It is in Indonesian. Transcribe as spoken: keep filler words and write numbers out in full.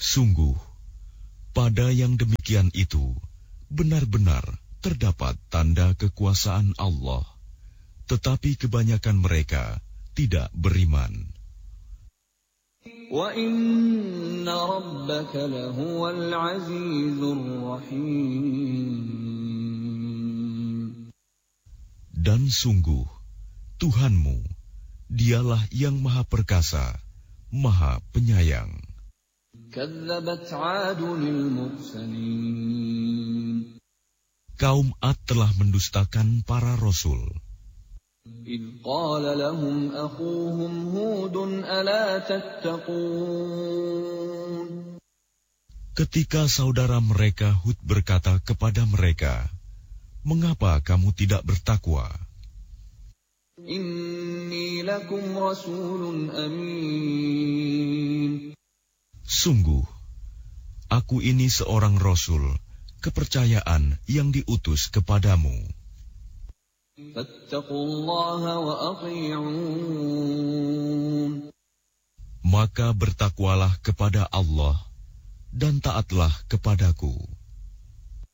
Sungguh, pada yang demikian itu benar-benar terdapat tanda kekuasaan Allah, tetapi kebanyakan mereka tidak beriman. Wa inna rabbaka lahuwal azizur rahim. Dan sungguh, Tuhanmu, dialah yang maha perkasa, maha penyayang. Kadzabat 'Adun al-mursalin. Kaum Ad telah mendustakan para rasul. إذ قال لهم أخوهم هود ألا تتقون. Ketika saudara mereka Hud berkata kepada mereka, "Mengapa kamu tidak bertakwa?" Inni lakum rasulun amin. Sungguh, aku ini seorang rasul, kepercayaan yang diutus kepadamu. Fattaqullaha wa athi'un. Maka bertakwalah kepada Allah dan taatlah kepadaku.